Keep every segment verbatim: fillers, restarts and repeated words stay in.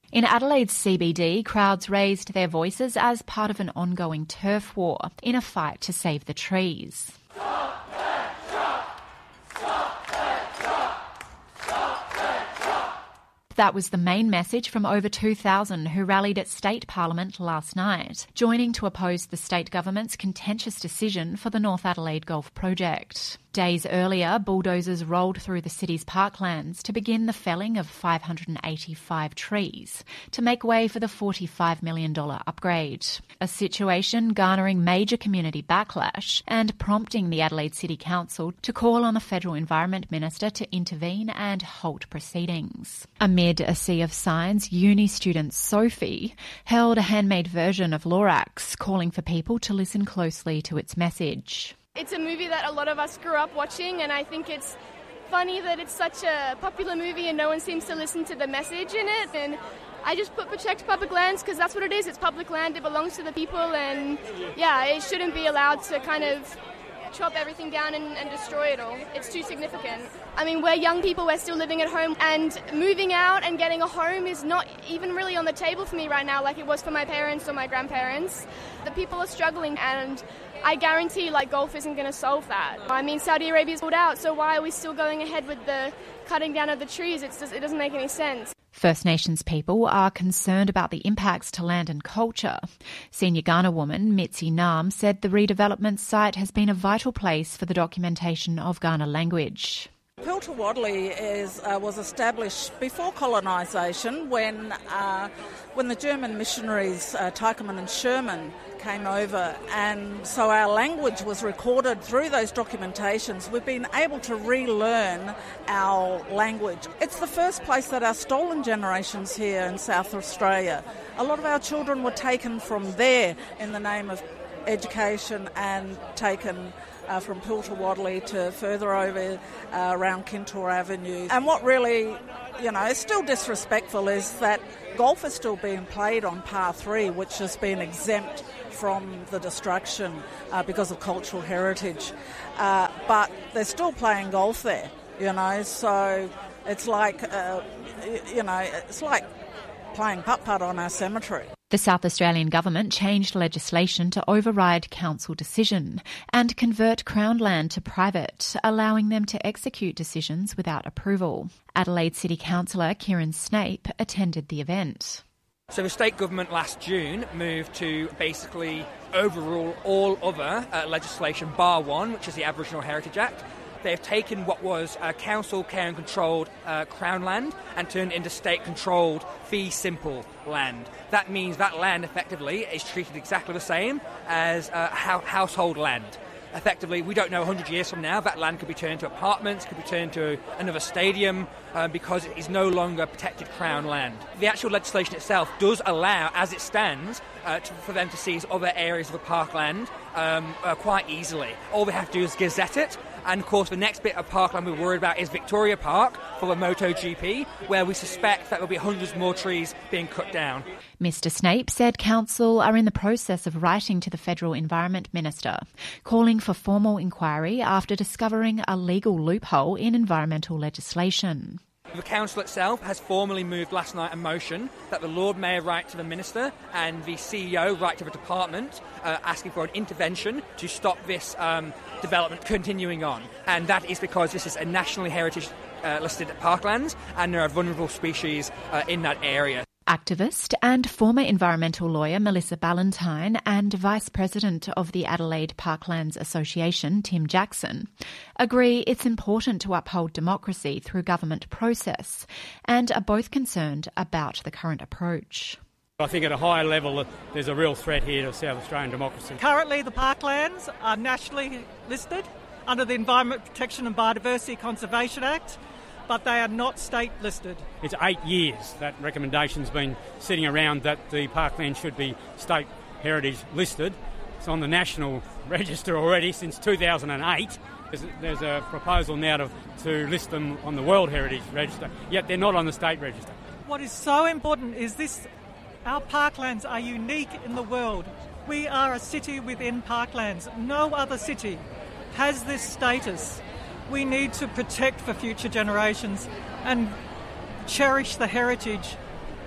In Adelaide's C B D, crowds raised their voices as part of an ongoing turf war in a fight to save the trees. Stop that truck! Stop that truck! Stop that truck! That was the main message from over two thousand who rallied at State Parliament last night, joining to oppose the state government's contentious decision for the North Adelaide Golf project. Days earlier, bulldozers rolled through the city's parklands to begin the felling of five hundred eighty-five trees to make way for the forty-five million dollars upgrade. A situation garnering major community backlash and prompting the Adelaide City Council to call on the Federal Environment Minister to intervene and halt proceedings. Amid a sea of signs, uni student Sophie held a handmade version of Lorax, calling for people to listen closely to its message. It's a movie that a lot of us grew up watching, and I think it's funny that it's such a popular movie and no one seems to listen to the message in it. And I just put protect public lands because that's what it is. It's public land. It belongs to the people, and yeah, it shouldn't be allowed to kind of chop everything down and, and destroy it all. It's too significant. I mean, we're young people, we're still living at home, and moving out and getting a home is not even really on the table for me right now like it was for my parents or my grandparents. The people are struggling, and I guarantee like golf isn't going to solve that. I mean, Saudi Arabia's pulled out, so why are we still going ahead with the cutting down of the trees? It's just, it doesn't make any sense. First Nations people are concerned about the impacts to land and culture. Senior Kaurna woman Mitzi Nam said the redevelopment site has been a vital place for the documentation of Kaurna language. Pilter Wadley is, uh, was established before colonisation when uh, when the German missionaries uh, Tykerman and Sherman came over, and so our language was recorded through those documentations. We've been able to relearn our language. It's the first place that our stolen generations here in South Australia. A lot of our children were taken from there in the name of education and taken Uh, from Pilter Wadley to further over uh, around Kintore Avenue. And what really, you know, is still disrespectful is that golf is still being played on par three, which has been exempt from the destruction uh, because of cultural heritage. Uh, but they're still playing golf there, you know, so it's like, uh, you know, it's like playing putt-putt on our cemetery. The South Australian government changed legislation to override council decision and convert Crown land to private, allowing them to execute decisions without approval. Adelaide City Councillor Kieran Snape attended the event. So the state government last June moved to basically overrule all other uh, legislation, bar one, which is the Aboriginal Heritage Act. They've taken what was uh, council care and controlled uh, Crown land and turned it into state-controlled fee simple land. That means that land effectively is treated exactly the same as uh, ho- household land. Effectively, we don't know one hundred years from now, that land could be turned into apartments, could be turned to another stadium, uh, because it is no longer protected Crown land. The actual legislation itself does allow, as it stands, uh, to, for them to seize other areas of the parkland um, uh, quite easily. All they have to do is gazette it. And, of course, the next bit of parkland we're worried about is Victoria Park for the MotoGP, where we suspect that there will be hundreds more trees being cut down. Mister Snape said council are in the process of writing to the Federal Environment Minister, calling for formal inquiry after discovering a legal loophole in environmental legislation. The council itself has formally moved last night a motion that the Lord Mayor write to the Minister and the C E O write to the department uh, asking for an intervention to stop this um, development continuing on. And that is because this is a nationally heritage uh, listed parklands and there are vulnerable species uh, in that area. Activist and former environmental lawyer Melissa Ballantyne and Vice President of the Adelaide Parklands Association, Tim Jackson, agree it's important to uphold democracy through government process and are both concerned about the current approach. I think at a higher level there's a real threat here to South Australian democracy. Currently the parklands are nationally listed under the Environment Protection and Biodiversity Conservation Act, but they are not state listed. It's eight years that recommendation's been sitting around that the parkland should be state heritage listed. It's on the national register already since two thousand eight. There's, there's a proposal now to, to list them on the World Heritage Register, yet they're not on the state register. What is so important is this: our parklands are unique in the world. We are a city within parklands. No other city has this status. We need to protect for future generations and cherish the heritage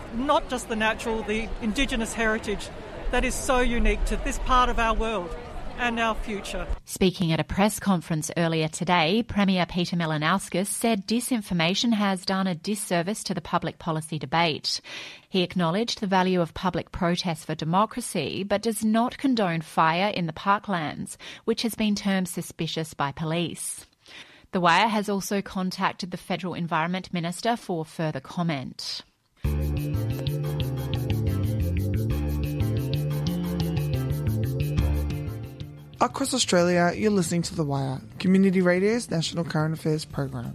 not just the natural, the Indigenous heritage that is so unique to this part of our world and our future. Speaking at a press conference earlier today, Premier Peter Malinauskas said disinformation has done a disservice to the public policy debate. He acknowledged the value of public protest for democracy, but does not condone fire in the parklands, which has been termed suspicious by police. The Wire has also contacted the Federal Environment Minister for further comment. Across Australia, you're listening to The Wire, Community Radio's national current affairs program.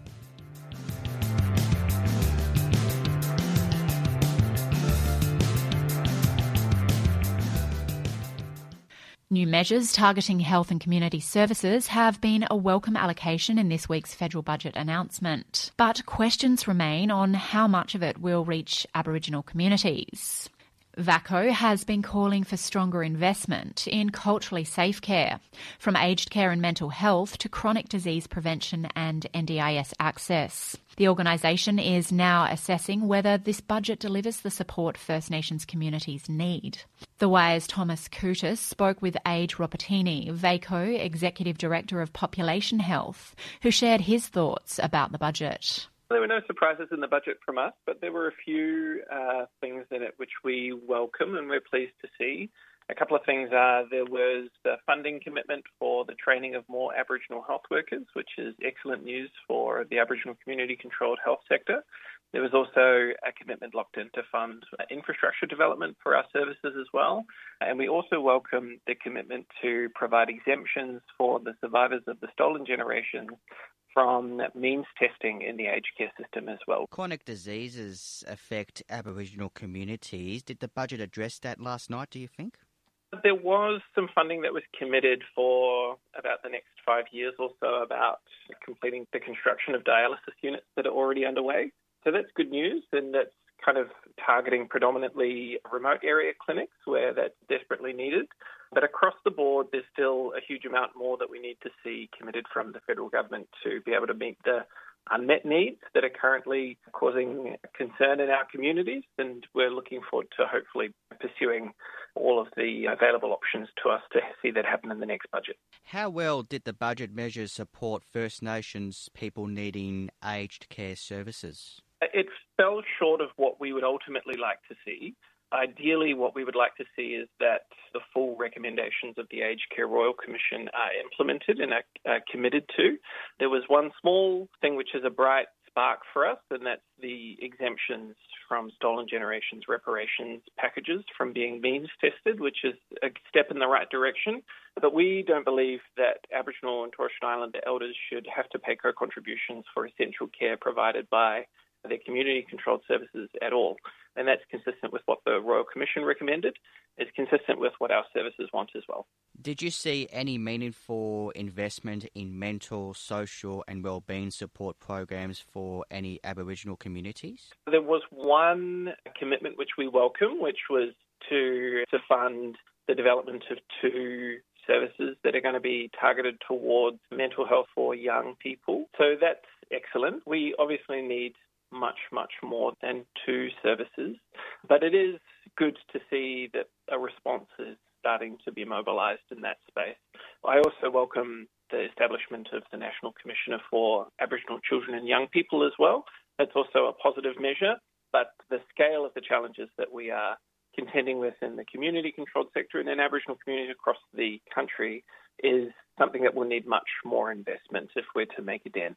New measures targeting health and community services have been a welcome allocation in this week's federal budget announcement. But questions remain on how much of it will reach Aboriginal communities. VACCO has been calling for stronger investment in culturally safe care, from aged care and mental health to chronic disease prevention and N D I S access. The organisation is now assessing whether this budget delivers the support First Nations communities need. The Wire's Thomas Coutis spoke with Age Ropatini, VACCO Executive Director of Population Health, who shared his thoughts about the budget. There were no surprises in the budget from us, but there were a few uh, things in it which we welcome and we're pleased to see. A couple of things are there was a funding commitment for the training of more Aboriginal health workers, which is excellent news for the Aboriginal community-controlled health sector. There was also a commitment locked in to fund infrastructure development for our services as well. And we also welcome the commitment to provide exemptions for the survivors of the stolen generation from means testing in the aged care system as well. Chronic diseases affect Aboriginal communities. Did the budget address that last night, do you think? There was some funding that was committed for about the next five years or so about completing the construction of dialysis units that are already underway. So that's good news, and that's kind of targeting predominantly remote area clinics where that's desperately needed. But across the board, there's still a huge amount more that we need to see committed from the federal government to be able to meet the unmet needs that are currently causing concern in our communities. And we're looking forward to hopefully pursuing all of the available options to us to see that happen in the next budget. How well did the budget measures support First Nations people needing aged care services? It fell short of what we would ultimately like to see. Ideally, what we would like to see is that the full recommendations of the Aged Care Royal Commission are implemented and are, are committed to. There was one small thing which is a bright spark for us, and that's the exemptions from stolen generations reparations packages from being means tested, which is a step in the right direction. But we don't believe that Aboriginal and Torres Strait Islander elders should have to pay co-contributions for essential care provided by their community-controlled services at all. And that's consistent with what the Royal Commission recommended. It's consistent with what our services want as well. Did you see any meaningful investment in mental, social and wellbeing support programs for any Aboriginal communities? There was one commitment which we welcome, which was to, to fund the development of two services that are going to be targeted towards mental health for young people. So that's excellent. We obviously need much, much more than two services. But it is good to see that a response is starting to be mobilised in that space. I also welcome the establishment of the National Commissioner for Aboriginal Children and Young People as well. That's also a positive measure, but the scale of the challenges that we are contending with in the community-controlled sector and in Aboriginal communities across the country is something that will need much more investment if we're to make a dent.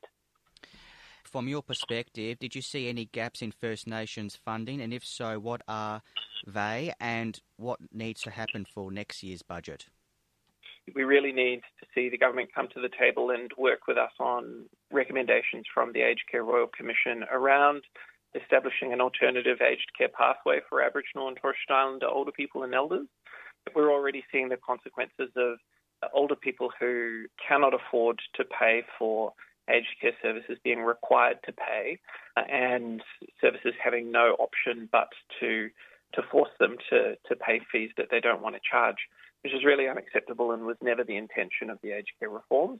From your perspective, did you see any gaps in First Nations funding? And if so, what are they and what needs to happen for next year's budget? We really need to see the government come to the table and work with us on recommendations from the Aged Care Royal Commission around establishing an alternative aged care pathway for Aboriginal and Torres Strait Islander older people and elders. We're already seeing the consequences of older people who cannot afford to pay for aged care services being required to pay uh, and services having no option but to to force them to, to pay fees that they don't want to charge, which is really unacceptable and was never the intention of the aged care reforms.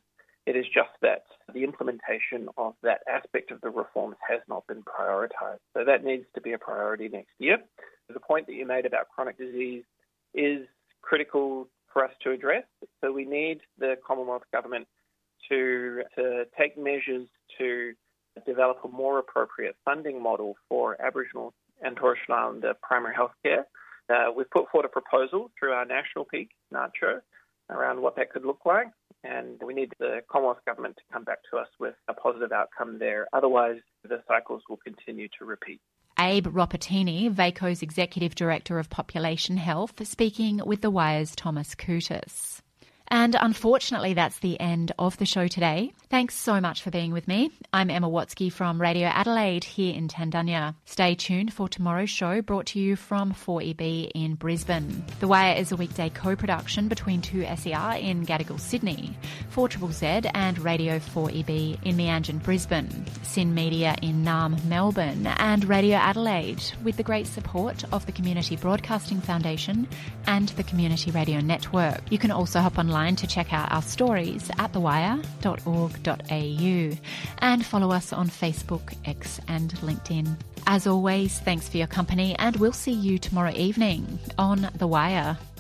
It is just that the implementation of that aspect of the reforms has not been prioritised. So that needs to be a priority next year. The point that you made about chronic disease is critical for us to address. So we need the Commonwealth Government to, to take measures to develop a more appropriate funding model for Aboriginal and Torres Strait Islander primary health care. Uh, we've put forward a proposal through our national peak, NACCHO, around what that could look like, and we need the Commonwealth Government to come back to us with a positive outcome there. Otherwise, the cycles will continue to repeat. Abe Ropatini, VACO's Executive Director of Population Health, speaking with The Wire's Thomas Coutis. And unfortunately, that's the end of the show today. Thanks so much for being with me. I'm Emma Watsky from Radio Adelaide here in Tandanya. Stay tuned for tomorrow's show, brought to you from four E B in Brisbane. The Wire is a weekday co-production between two S E R in Gadigal, Sydney, four Z Z Z and Radio four E B in Meanjin, Brisbane, Sin Media in Naarm, Melbourne, and Radio Adelaide, with the great support of the Community Broadcasting Foundation and the Community Radio Network. You can also hop online to check out our stories at the wire dot org dot a u and follow us on Facebook, X and LinkedIn. As always, thanks for your company, and we'll see you tomorrow evening on The Wire.